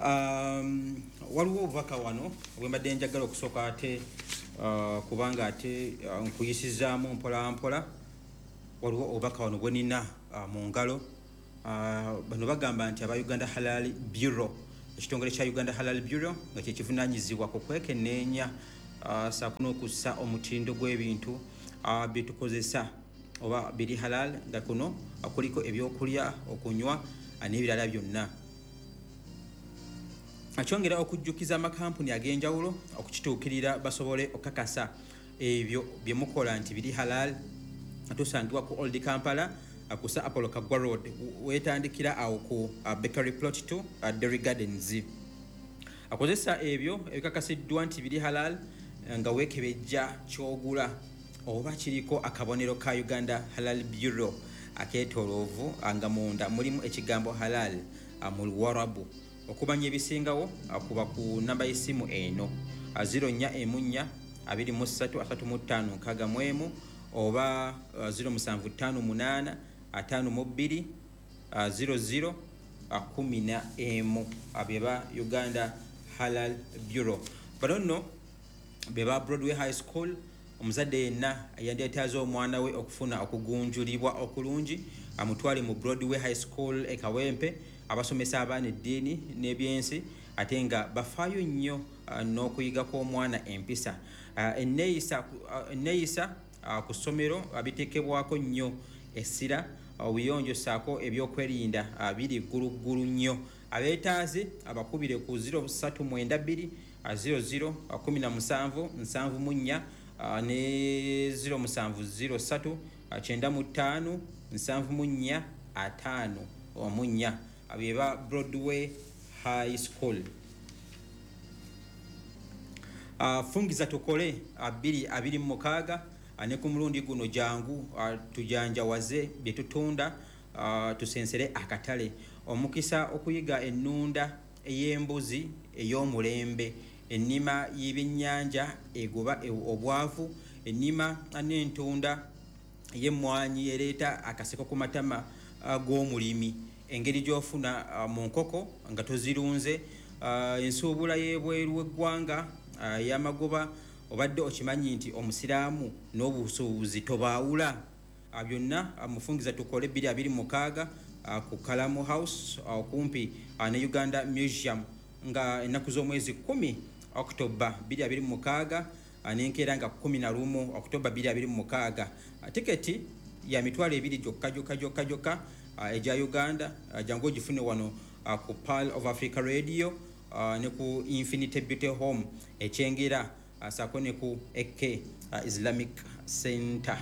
Waliwo obubaka wano bwe mbadde njagala okusooka ate kubanga ate nkuyisizaamu mpola mpola. Waliwo obubaka wano bwe nina mu ngalo. Bano bagamba nti aba Uganda Halal Bureau, ekitongole kya Uganda Halal Bureau nga kye kivunaanyizibwa ku kwekenneenya ssaako n'okussa omutindo gw'ebintu bye tukozesa oba biri halal, nga kuno kuliko ebyokulya, okunywa n'ebirala byonna. Akyongera okujjukiza amakampuni ag'enjawulo okukituukirira basobole okukakasa ebyo bye mukola nti biri halal. Tusangibwa ku Old Kampala akusa Apollo Kagwa Road, wetandikira awo ku Bakery Plot 2 Dairy Gardens. Akozesa ebyo ebikakasiddwa nti biri halal nga weekebejja kyogula oba kiriko akabonero ka Uganda Halal Bureau akeetoloovu nga munda mulimu ekigambo halal mu Luwarabu. Okumanya ebisingawo akuba ku namba y'essimu eno 0414 23 35 oba 0758 52 00 10 abeba Uganda Halal Bureau. Bano nno beba Broadway High School. Omuzadde yenna yandyetaaza omwana we okufuna okugunjulibwa okulungi amutwale mu Broadway High School e Kawempe, abasomesa abaana eddiini n'ebyensi ate nga bafaayo nnyo n'okuyiga kw'omwana empisa. Enneeyisa ku ssomero biteekebwako nnyo essira, obuyonjo ssaako ebyokwerinda biri gguluggulu nnyo. Abeetaaze abakubire ku 0392 00 17 74 ne 0703 95 74 5 abeba Broadway High School. Fungiza tukole 226 ne ku mulundi guno jangu tujanjawaze bye tutunda tusensere akatale. Omukisa okuyiga ennunda ey'embuzi ey'omulembe, ennima y'ebyennyanja egoba obwavu, ennima n'entunda y'emmwanyi ereeta akaseko ku matama g'omulimi, engeri gy'ofuna mu nkoko nga tozirunze, ensuubula y'ebweru w'eggwanga y'amagoba. Obadde okimanyi nti omusiraamu n'obusuubuzi tobaawula. Byonna mufungiza tukole 226 ku Kalamu House okumpi ne Uganda Museum, nga ennaku z'omwezi 10 October 2026 n'enkeera nga 11 October 2026. Tiketi ya mitwalo 2 gyokka eja Uganda. Jangu ogifune wano ku Pearl of Africa Radio ne ku Infinite Beauty Home ekyengera saako ne ku AK Islamic Center.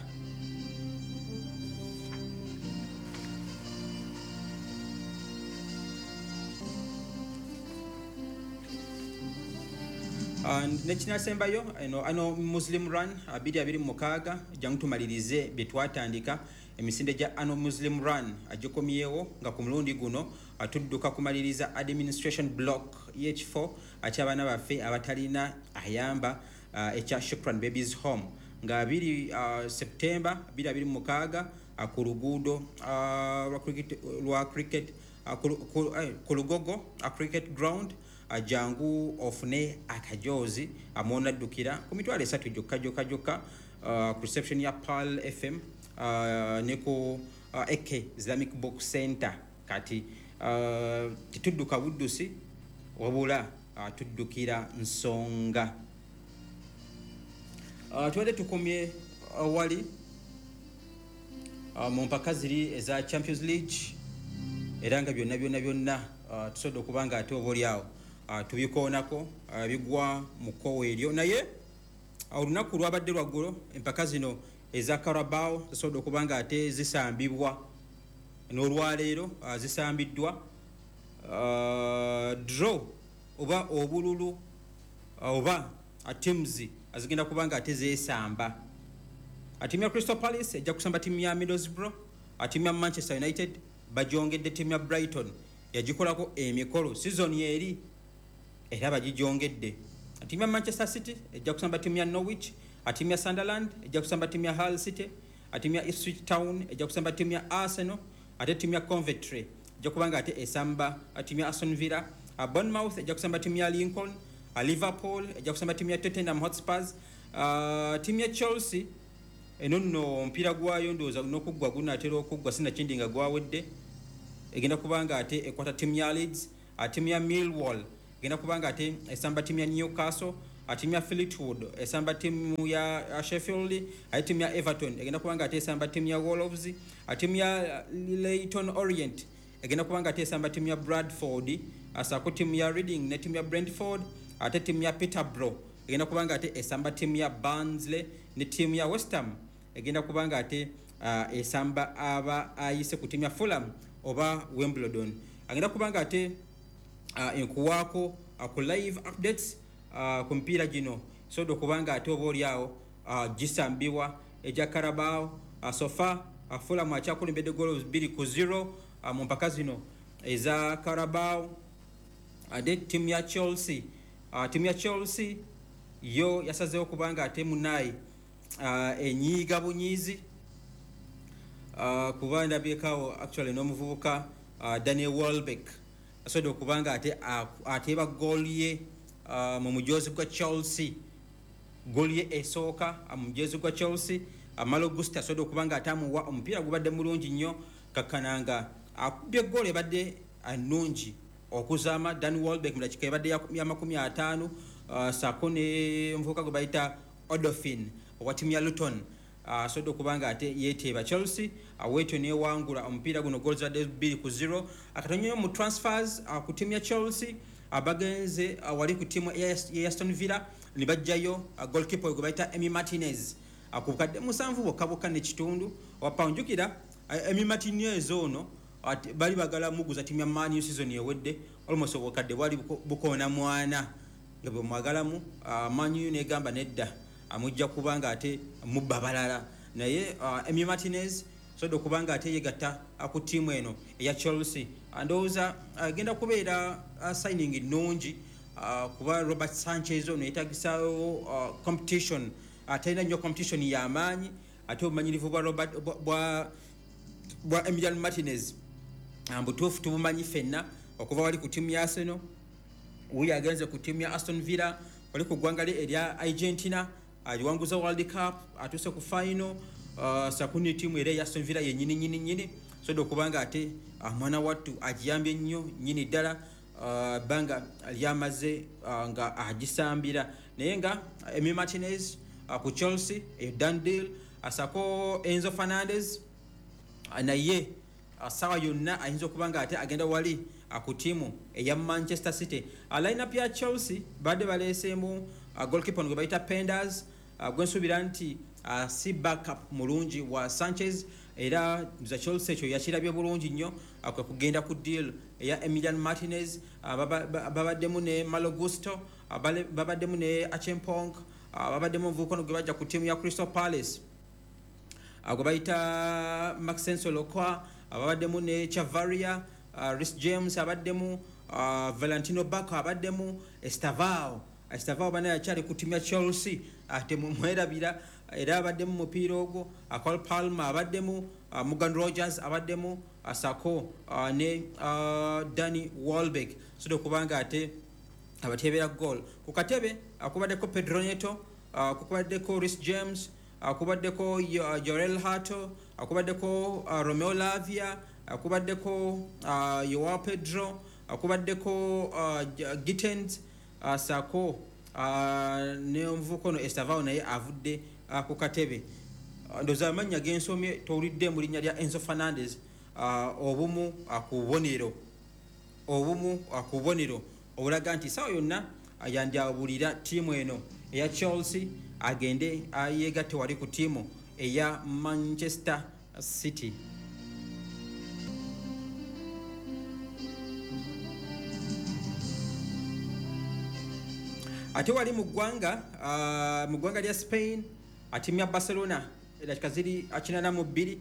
Nekinasembayo ano Muslim Run 2026 jangu tumalirize bye twatandika. Emisinde gya ano Muslim Run agikomyewo nga ku mulundi guno tudduka kumaliriza administration block y'ekifo aky'abaana baffe abatalina ayamba ekya Shukran Babies Home nga 2 September 2026 ku luguudo lwa cricket ku Lugogo cricket ground. Jangu ofune akajoozi amonaddukira ku mitwalo 3 gyokka ku reception ya Pearl FM ne ku AK Islamic Book Center. Kati titudduka buddusi wabula tuddukira nsonga. Tubadde tukomye wali mu mpaka ziri eza Champions League era nga byonna tusobodde okubanga ate oba oliawo tubikoonako bigwa mu kkowe eryo. Naye olunaku lwabadde lwaggulo empaka zino eza Carabao tusobodde okubanga ate zisambibwa, n'olwaleero zisambiddwa draw oba obululu oba teams azigenda kubanga ate zeesamba. Timu ya Crystal Palace ejja kusamba timu ya Middlesbrough, timu ya Manchester United bajongedde timu ya Brighton yagikolako emikolo season yeri era bagijongedde. Timu ya Manchester City ejja kusamba timu ya Norwich, timu ya Sunderland ejja kusamba timu ya Hull City, timu ya Ipswich Town ejja kusamba timu ya Arsenal, ate timu ya Coventry ejja kubanga ate esamba timu ya Aston Villa, Bournemouth ejja kusamba ttiimu ya Lincoln, Liverpool ejja kusamba ttiimu ya Tottenham Hotspurs, ttiimu ya Chelsea eno nno omupiira gwayo ndowooza n'okuggwa gunaatera okuggwa sinakindi nga gwawedde, egenda kubanga ate ekwata ttiimu ya Leeds, ttiimu ya Millwall egenda kubanga ate esamba ttiimu ya Newcastle, ttiimu ya Fleetwood esamba ttiimu ya Sheffield, ate ttiimu ya Everton egenda kubanga ate esamba ttiimu ya Wolves, ttiimu ya Leyton Orient egenda kubanga ate esamba ttiimu ya Bradford, asaako ttiimu ya Reading ne ttiimu ya Brentford, ate ttiimu ya Peterborough egenda kubanga ate esamba ttiimu ya Barnsley ne ttiimu ya West Ham egenda kubanga ate esamba aba ayise ku ttiimu ya Fulham oba Wimbledon. Agenda kubanga ate enkuwaako ku live updates ku mipiira gino sodo kubanga ate oba oliawo gisambibwa ejja Carabao sofa Fulham akyakulembedde goals 2-0 mu mpaka zino eza Carabao. Ate ttiimu ya Chelsea yo yasazeewo kubanga ate munayi enyiiga bunyiizi kuba ndabyekawo actually n'omuvubuka Daniel Welbeck asobodde okubanga ate ateeba gooli ye mu mujoozi gwa Chelsea, gooli ye esooka mu mujoozi gwa Chelsea. Malo Gusto asobodde okubanga ate amuwa omupiira gubadde mulungi nnyo kakananga akubye gooli ebadde ennungi okuzaama Dan Welbeck mu dakiika ebadde ya 50 saako ne omuvubuka gwe bayita Odofin owa ttiimu ya Luton asobodde okubanga ate yeeteeba Chelsea awetyo newangula omupiira guno goals zadde 2-0. Akatonyeyo mu transfers ku ttiimu ya Chelsea abagenze wali ku ttiimu ya Aston Villa ne bajjayo goalkeeper gwe bayita Emi Martinez ku bukadde 7 bwokka n'ekitundu wapanjukira Emi Martinez ono bali bagala muguza ttiimu ya Man U season ewedde almost obukadde bwali bukoona mwana nga bwe mwagalamu Man U negamba nedda amujja kubanga ate mubba balala naye Emi Martinez sodo kubanga ate yegatta ku ttiimu eno eya Chelsea ndowooza agenda kubeera signing nnungi kuba Robert Sanchez ono yetagisawo competition atalina nnyo competition y'amaanyi ate obumanyirivu bwa Emiliano Martinez mbutuufu tubumanyi ffenna okuva wali ku ttiimu ya Arsenal, wuyo agenze ku ttiimu ya Aston Villa, wali ku ggwanga erya Argentina aliwanguza World Cup atuse ku final sakuni ttiimu era ya Aston Villa yennyini sodo okubanga ate mwana wattu agiyambye nnyo nnyini ddala banga lyamaze nga agisambira naye nga Emi Martinez ku Chelsea done deal asako Enzo Fernandez naye sawa yonna ayinza okubanga ate agenda wali ku ttiimu eya Manchester City. Line-up ya Chelsea badde baleeseemu goalkeeper gwe bayita Penders gwensuubira nti si backup mulungi wa Sanchez era za Chelsea ekyo yakirabye bulungi nnyo kugenda ku deal eya Emiliano Martinez. Babaddemu ne Malo Gusto, babaddemu ne Acheampong, babaddemu omuvubuka gwe bajja ku ttiimu ya Crystal Palace gwe bayita Maxence Lokwa, ababaddemu ne Chavaria, Reece James abaddemu, Valentino Bacco abaddemu, Estavao bana yakyali ku ttiimu ya Chelsea ate mwerabira era abaddemu mupiira ogwo. Cole Palmer abaddemu, Morgan Rogers abaddemu, Sako ne Danny Welbeck sodo kubanga ate abatebera goal ku katebe akubaddeko Pedro Neto, kubaddeko Reece James, akubaddeko Jorel Hato, akubaddeko Romeo Lavia, akubaddeko Joao Pedro, akubaddeko Gittens, Sako ne omuvubuka ono Estavao naye avudde ku katebe. Ndowooza amannya gensomye towulidde mu linnya lya Enzo Fernandez. Obumu ku bubonero obulaga nti sawa yonna yandyabulira ttiimu eno eya Chelsea agende ayegatte wali ku ttiimu eya Manchester City. Ate wali mu ggwanga lya Spain ttiimu ya Barcelona edakika ziri 82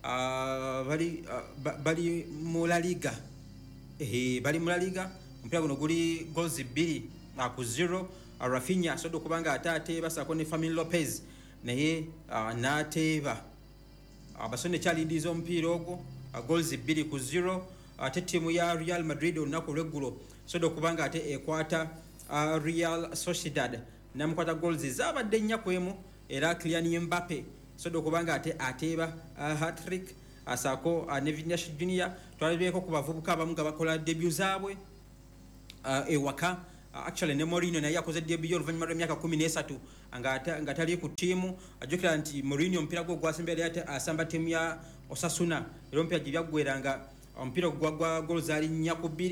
bali mu La Liga. Bali mu La Liga, omupiira guno guli goals 2-0. Rafinha asobodde okubanga ate ateeba sako ne Fermin Lopez naye n'ateeba. Barcelona ekyalindiza omupiira ogwo goals 2-0. Ate ttiimu ya Real Madrid olunaku olw'eggulo sodo kubanga ate ekwata Real Sociedad namukwata goals zabadde nnya kwemu era Kylian Mbappe sodo kubanga ate ateeba hat-trick asako ne Vinicius Junior twalibeko ku bavubuka abamu bakola debut zaabwe ewaka actually ne Mourinho naye yakoze debut oluvannyuma lw'emyaka 13 nga tali ku ttiimu ajjukira nti Mourinho omupiira gwe gwasembeera ate asamba ttiimu ya Osasuna era omupiira gye byaggweranga omupiira gwa goals ali 4-2